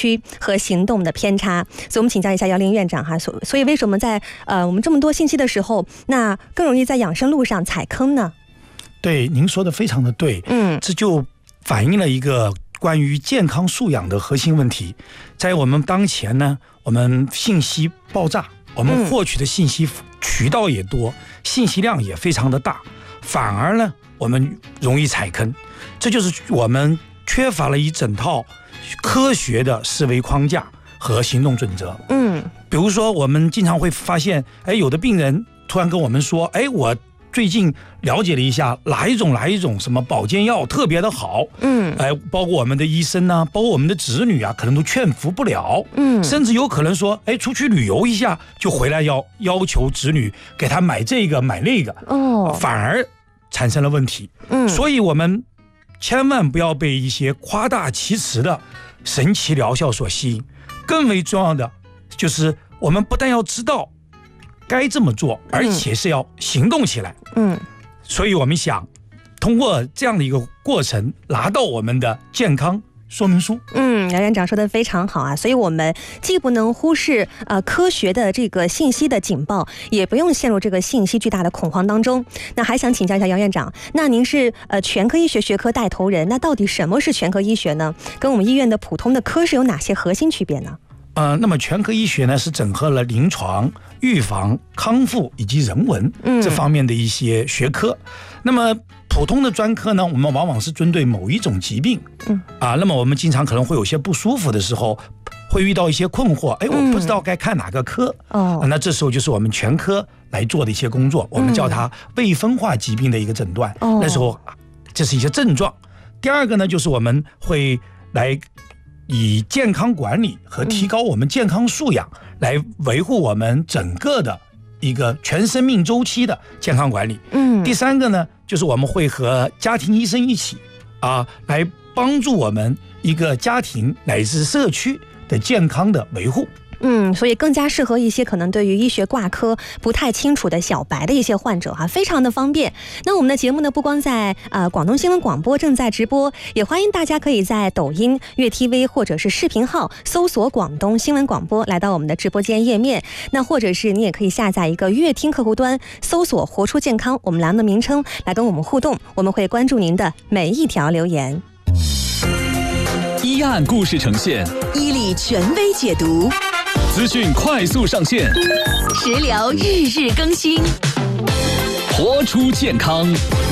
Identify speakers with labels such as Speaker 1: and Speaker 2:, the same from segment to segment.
Speaker 1: 区和行动的偏差。所以我们请教一下姚林院长哈，所以为什么在我们这么多信息的时候，那更容易在养生路上踩坑呢？
Speaker 2: 对，您说的非常的对，这就反映了一个关于健康素养的核心问题。在我们当前呢，我们信息爆炸，我们获取的信息渠道也多，信息量也非常的大，反而呢，我们容易踩坑。这就是我们缺乏了一整套科学的思维框架和行动准则。比如说我们经常会发现，有的病人突然跟我们说，我最近了解了一下哪一种什么保健药特别的好，包括我们的医生啊，包括我们的子女啊，可能都劝服不了，甚至有可能说，出去旅游一下就回来要求子女给他买这个买那个，反而产生了问题。所以我们千万不要被一些夸大其词的神奇疗效所吸引，更为重要的就是我们不但要知道该这么做，而且是要行动起来。所以我们想通过这样的一个过程拿到我们的健康说明书。
Speaker 1: 姚院长说的非常好啊，所以我们既不能忽视科学的这个信息的警报，也不用陷入这个信息巨大的恐慌当中。那还想请教一下姚院长，那您是全科医学学科带头人，那到底什么是全科医学呢？跟我们医院的普通的科室有哪些核心区别呢？
Speaker 2: 那么全科医学呢，是整合了临床、预防、康复以及人文这方面的一些学科。那么普通的专科呢，我们往往是针对某一种疾病，那么我们经常可能会有些不舒服的时候，会遇到一些困惑，我不知道该看哪个科，那这时候就是我们全科来做的一些工作，我们叫它未分化疾病的一个诊断。那时候这是一些症状。第二个呢，就是我们会来以健康管理和提高我们健康素养来维护我们整个的一个全生命周期的健康管理。第三个呢，就是我们会和家庭医生一起来帮助我们一个家庭乃至社区的健康的维护。
Speaker 1: 所以更加适合一些可能对于医学挂科不太清楚的小白的一些患者哈，非常的方便。那我们的节目呢，不光在广东新闻广播正在直播，也欢迎大家可以在抖音、粤 TV 或者是视频号搜索广东新闻广播，来到我们的直播间页面。那或者是你也可以下载一个乐听客户端，搜索活出健康我们栏的名称来跟我们互动，我们会关注您的每一条留言。
Speaker 3: 医案故事呈现，
Speaker 4: 医理权威解读，
Speaker 3: 资讯快速上线，
Speaker 4: 食疗日日更新，
Speaker 3: 活出健康。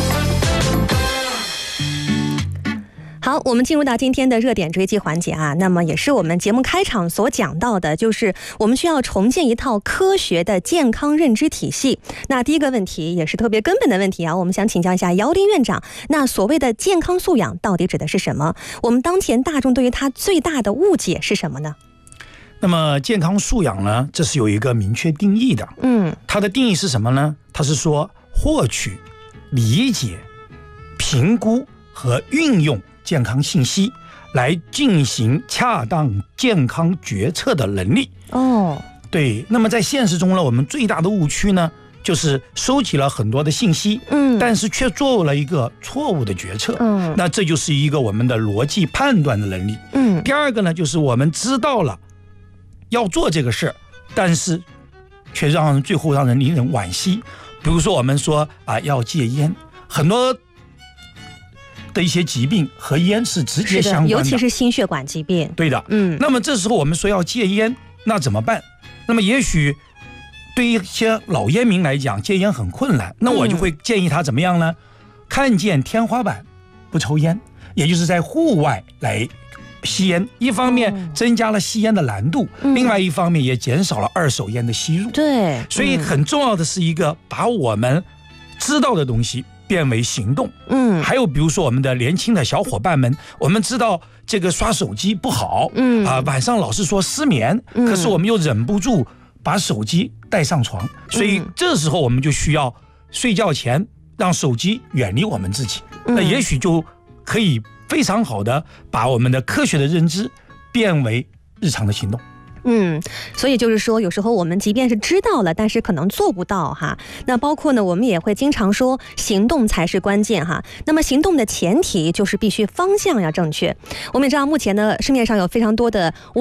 Speaker 1: 好，我们进入到今天的热点追击环节啊，那么也是我们节目开场所讲到的，就是我们需要重建一套科学的健康认知体系。那第一个问题也是特别根本的问题啊，我们想请教一下姚林院长，那所谓的健康素养到底指的是什么？我们当前大众对于它最大的误解是什么呢？
Speaker 2: 那么健康素养呢，这是有一个明确定义的。它的定义是什么呢？它是说获取、理解、评估和运用健康信息来进行恰当健康决策的能力。对。那么在现实中呢，我们最大的误区呢，就是收集了很多的信息，但是却做了一个错误的决策。那这就是一个我们的逻辑判断的能力。第二个呢，就是我们知道了要做这个事，但是却最后让人令人惋惜。比如说我们说要戒烟，很多的一些疾病和烟是直接相关的，
Speaker 1: 尤其是心血管疾病。
Speaker 2: 对的。那么这时候我们说要戒烟，那怎么办？那么也许对于一些老烟民来讲，戒烟很困难，那我就会建议他怎么样呢？看见天花板不抽烟，也就是在户外来吸烟，一方面增加了吸烟的难度，另外一方面也减少了二手烟的吸入。
Speaker 1: 对。
Speaker 2: 所以很重要的是一个把我们知道的东西变为行动。还有比如说我们的年轻的小伙伴们，我们知道这个刷手机不好，晚上老是说失眠，可是我们又忍不住把手机带上床，所以这时候我们就需要睡觉前让手机远离我们自己，那也许就可以非常好的把我们的科学的认知变为日常的行动。
Speaker 1: 所以就是说有时候我们即便是知道了，但是可能做不到哈。那包括呢，我们也会经常说行动才是关键哈。那么行动的前提就是必须方向要正确。我们也知道目前呢，市面上有非常多的